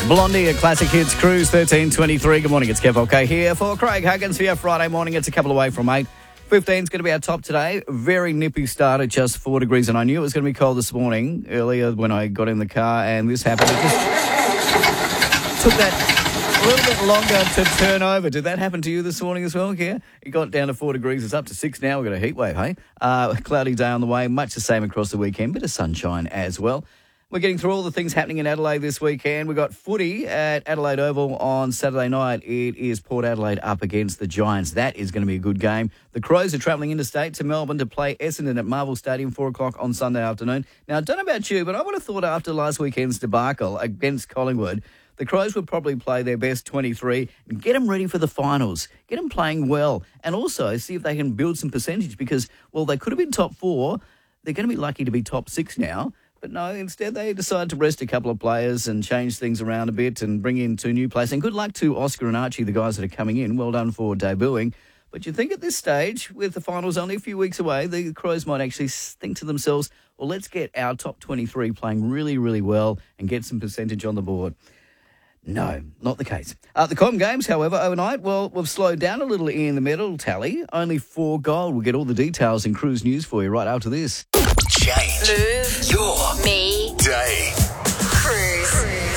Blondie at Classic Hits Cruise 1323. Good morning, it's Kev OK here for Craig Huggins for your Friday morning. It's a couple away from 8. 15 is going to be our top today. Very nippy start at just 4 degrees, and I knew it was going to be cold this morning earlier when I got in the car, and this happened. It just took that a little bit longer to turn over. Did that happen to you this morning as well, Kia? It got down to 4 degrees. It's up to 6 now. We've got a heat wave, hey? Cloudy day on the way. Much the same across the weekend. Bit of sunshine as well. We're getting through all the things happening in Adelaide this weekend. We've got footy at Adelaide Oval on Saturday night. It is Port Adelaide up against the Giants. That is going to be a good game. The Crows are travelling interstate to Melbourne to play Essendon at Marvel Stadium, 4 o'clock on Sunday afternoon. Now, I don't know about you, but I would have thought after last weekend's debacle against Collingwood, the Crows would probably play their best 23 and get them ready for the finals, get them playing well, and also see if they can build some percentage because, well, they could have been top 4. They're going to be lucky to be top 6 now. But no, instead they decided to rest a couple of players and change things around a bit and bring in 2 new players. And good luck to Oscar and Archie, the guys that are coming in. Well done for debuting. But you think at this stage, with the finals only a few weeks away, the Crows might actually think to themselves, well, let's get our top 23 playing really, really well and get some percentage on the board. No, not the case. The Com Games, however, overnight, well, we've slowed down a little in the medal tally. Only 4 gold. We'll get all the details in Cruise News for you right after this. Change Move your me day. Cruise.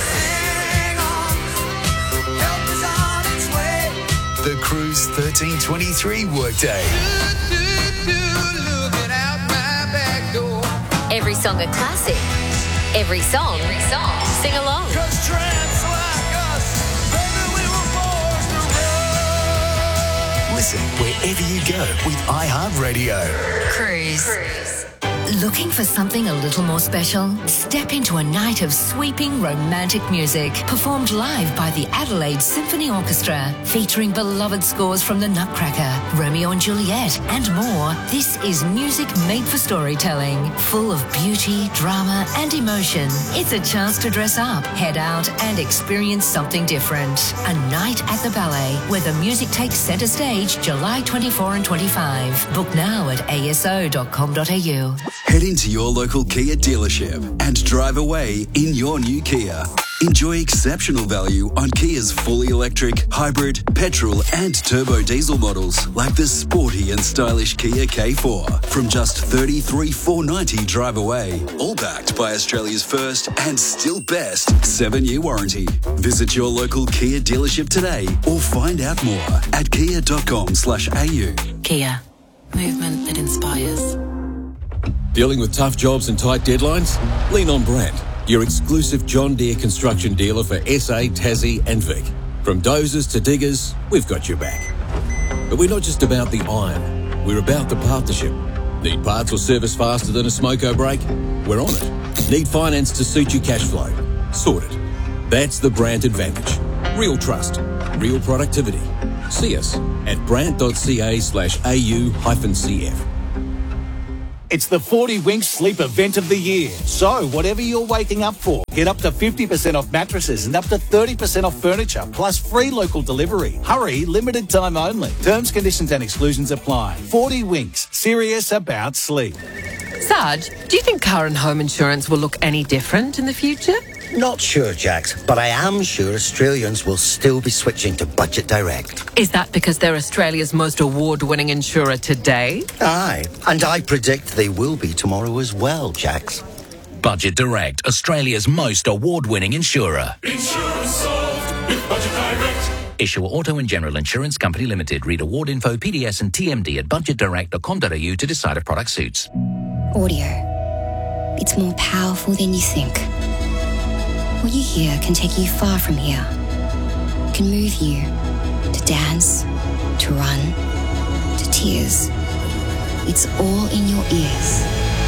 The Cruise 1323 workday. Every song a classic. Every song. Sing along. Listen wherever you go with iHeartRadio. Cruise. Looking for something a little more special? Step into a night of sweeping romantic music performed live by the Adelaide Symphony Orchestra, featuring beloved scores from The Nutcracker, Romeo and Juliet, and more. This is music made for storytelling, full of beauty, drama, and emotion. It's a chance to dress up, head out, and experience something different. A night at the ballet, where the music takes centre stage July 24 and 25. Book now at aso.com.au. Head into your local Kia dealership and drive away in your new Kia. Enjoy exceptional value on Kia's fully electric, hybrid, petrol and turbo diesel models like the sporty and stylish Kia K4 from just $33,490 drive away. All backed by Australia's first and still best 7-year warranty. Visit your local Kia dealership today or find out more at kia.com/au. Kia. Movement that inspires. Dealing with tough jobs and tight deadlines? Lean on Brandt, your exclusive John Deere construction dealer for SA, Tassie and Vic. From dozers to diggers, we've got your back. But we're not just about the iron, we're about the partnership. Need parts or service faster than a smoko brake? We're on it. Need finance to suit your cash flow? Sorted. That's the Brandt advantage. Real trust, real productivity. See us at brandt.ca/au-cf. It's the 40 Winks Sleep Event of the year. So, whatever you're waking up for, get up to 50% off mattresses and up to 30% off furniture, plus free local delivery. Hurry, limited time only. Terms, conditions and exclusions apply. 40 Winks, serious about sleep. Sarge, do you think car and home insurance will look any different in the future? Not sure, Jax, but I am sure Australians will still be switching to Budget Direct. Is that because they're Australia's most award-winning insurer today? Aye, and I predict they will be tomorrow as well, Jax. Budget Direct, Australia's most award-winning insurer. Insurance solved with Budget Direct. Issuer Auto and General Insurance Company Limited. Read award info, PDS and TMD at budgetdirect.com.au to decide if product suits. Audio. It's more powerful than you think. What you hear can take you far from here. Can move you to dance, to run, to tears. It's all in your ears.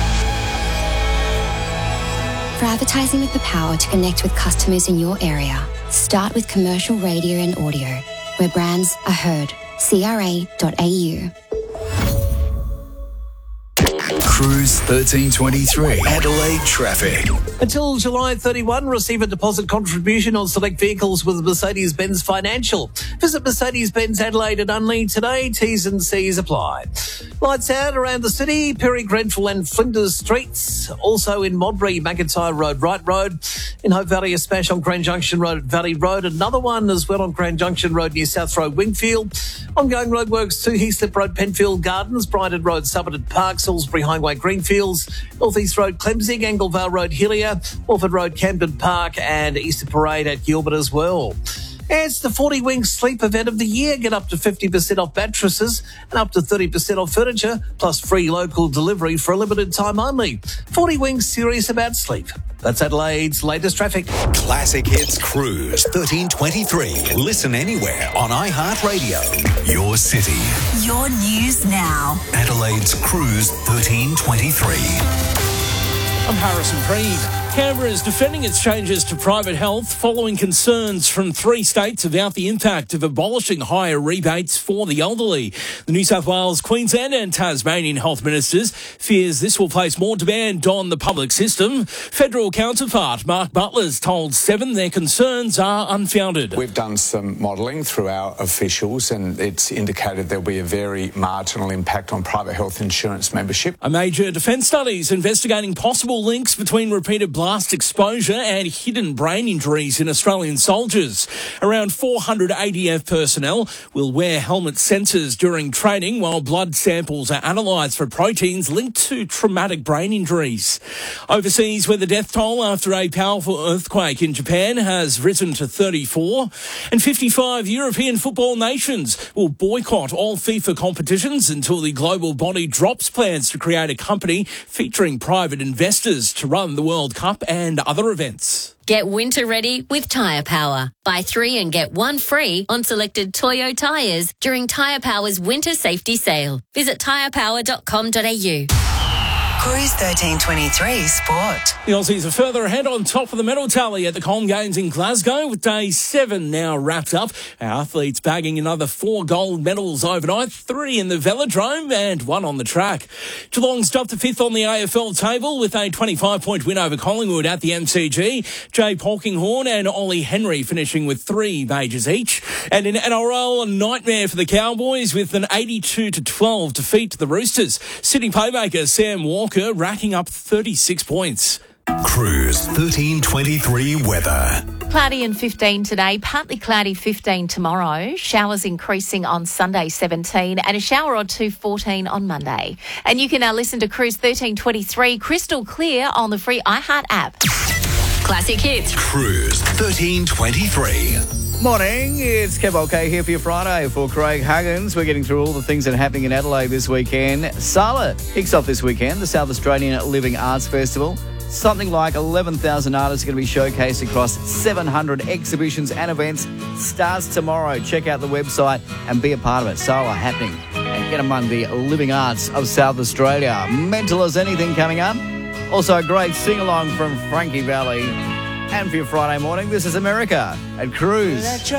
For advertising with the power to connect with customers in your area, start with commercial radio and audio, where brands are heard. CRA.au. Cruise 1323. Adelaide traffic. Until July 31, receive a deposit contribution on select vehicles with Mercedes-Benz Financial. Visit Mercedes-Benz Adelaide and Unley today. T's and C's apply. Lights out around the city, Perry, Grenfell and Flinders Streets. Also in Modbury, McIntyre Road, Wright Road. In Hope Valley, a smash on Grand Junction Road at Valley Road. Another one as well on Grand Junction Road near South Road, Wingfield. Ongoing roadworks to Heathslip Road, Penfield Gardens, Brighton Road, Somerton Park, Salisbury Highway, Greenfields, North East Road, Clemsig, Anglevale Road, Hillier, Walford Road, Camden Park and Easter Parade at Gilbert as well. It's the 40 Winks Sleep event of the year. Get up to 50% off mattresses and up to 30% off furniture, plus free local delivery for a limited time only. 40 Winks, serious about sleep. That's Adelaide's latest traffic. Classic Hits Cruise 1323. Listen anywhere on iHeartRadio. Your city. Your news now. Adelaide's Cruise 1323. I'm Harrison Preid. Canberra is defending its changes to private health following concerns from 3 states about the impact of abolishing higher rebates for the elderly. The New South Wales, Queensland and Tasmanian health ministers fears this will place more demand on the public system. Federal counterpart Mark Butler's told Seven their concerns are unfounded. We've done some modelling through our officials and it's indicated there'll be a very marginal impact on private health insurance membership. A major defence study is investigating possible links between repeated blast exposure and hidden brain injuries in Australian soldiers. Around 400 ADF personnel will wear helmet sensors during training while blood samples are analysed for proteins linked to traumatic brain injuries. Overseas, where the death toll after a powerful earthquake in Japan has risen to 34, and 55 European football nations will boycott all FIFA competitions until the global body drops plans to create a company featuring private investors to run the World Cup and other events. Get winter ready with Tyre Power. Buy 3 and get 1 free on selected Toyo tyres during Tyre Power's winter safety sale. Visit tyrepower.com.au. Cruise 1323 Sport. The Aussies are further ahead on top of the medal tally at the Com Games in Glasgow with day 7 now wrapped up. Our athletes bagging another 4 gold medals overnight, 3 in the velodrome and 1 on the track. Geelong's jumped to 5th on the AFL table with a 25-point win over Collingwood at the MCG. Jay Polkinghorne and Ollie Henry finishing with 3 majors each. And in NRL, a nightmare for the Cowboys with an 82-12 defeat to the Roosters. Sydney playmaker Sam Walker racking up 36 points. Cruise 1323 weather. Cloudy and 15 today, partly cloudy 15 tomorrow. Showers increasing on Sunday 17 and a shower or 2 14 on Monday. And you can now listen to Cruise 1323 crystal clear on the free iHeart app. Classic Hits. Cruise 1323. Morning, it's Kev OK here for your Friday for Craig Huggins. We're getting through all the things that are happening in Adelaide this weekend. Sala kicks off this weekend, the South Australian Living Arts Festival. Something like 11,000 artists are going to be showcased across 700 exhibitions and events. Starts tomorrow. Check out the website and be a part of it. Sala happening. And get among the living arts of South Australia. Mental as Anything coming up. Also a great sing-along from Frankie Valli. And for your Friday morning, this is America at Cruise.